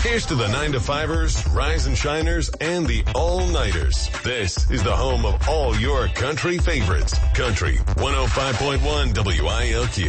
Here's to the 9-to-5ers, rise and shiners, and the all-nighters. This is the home of all your country favorites. Country 105.1 WILQ.